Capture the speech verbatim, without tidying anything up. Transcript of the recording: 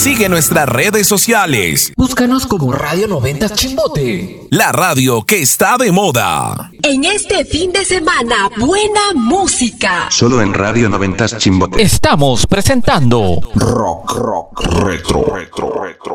Sigue nuestras redes sociales. Búscanos como Radio noventa Chimbote. La radio que está de moda. En este fin de semana, buena música. Solo en Radio noventa Chimbote. Estamos presentando Rock, rock, retro, retro, retro.